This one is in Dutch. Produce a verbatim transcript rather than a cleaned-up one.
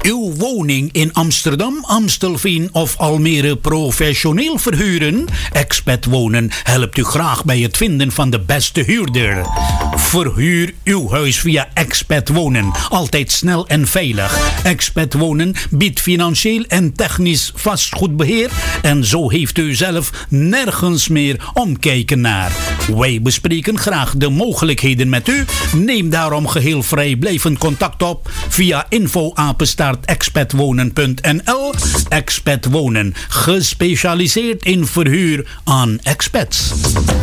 Uw woning in Amsterdam, Amstelveen of Almere professioneel verhuren? Expat Wonen helpt u graag bij het vinden van de beste huurder. Verhuur uw huis via Expat Wonen. Altijd snel en veilig. Expat Wonen biedt financieel en technisch vastgoedbeheer. En zo heeft u zelf nergens meer omkijken naar. Wij bespreken graag de mogelijkheden met u. Neem daarom geheel vrijblijvend contact op via info apenstaart expatwonen punt n l. Expat Wonen, gespecialiseerd in verhuur aan expats.